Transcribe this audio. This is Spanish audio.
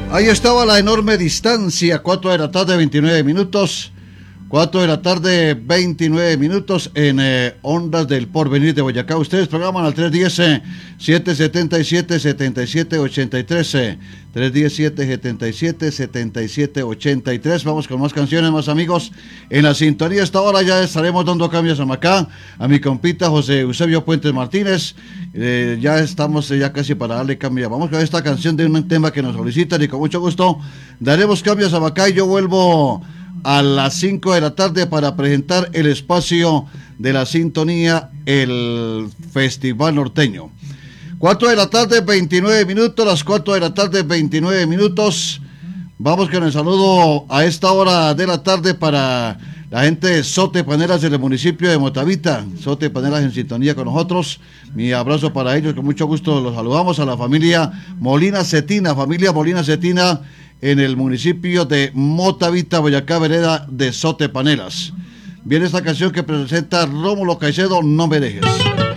Ahí estaba la enorme distancia, 4 de la tarde, 29 minutos. 4 de la tarde, 29 minutos en Ondas del Porvenir de Boyacá. Ustedes programan al 310-777-7783. 310-777-7783. Vamos con más canciones, más amigos. En la sintonía esta hora ya estaremos dando cambios a Macá, a mi compita José Eusebio Puentes Martínez. Ya estamos ya casi para darle cambio. Vamos con esta canción de un tema que nos solicitan y con mucho gusto daremos cambios a Macá y yo vuelvo a las 5 de la tarde para presentar el espacio de la sintonía, el Festival Norteño. 4 de la tarde, 29 minutos, las 4 de la tarde, 29 minutos. Vamos con el saludo a esta hora de la tarde para la gente de Sote Panelas del municipio de Motavita. Sote Panelas en sintonía con nosotros. Mi abrazo para ellos, con mucho gusto los saludamos. A la familia Molina Cetina, en el municipio de Motavita, Boyacá, vereda de Sote Panelas. Viene esta canción que presenta Rómulo Caicedo, No me dejes.